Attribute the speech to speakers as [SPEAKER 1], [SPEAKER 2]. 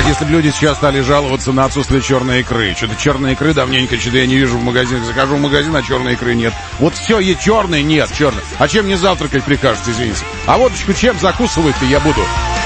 [SPEAKER 1] Как если бы люди сейчас стали жаловаться на отсутствие черной икры. Что-то черной икры давненько, что-то я не вижу в магазине. Захожу в магазин, а черной икры нет. Вот все, и черной нет, черной. А чем мне завтракать прикажете, извините? А водочку чем закусывать-то я буду?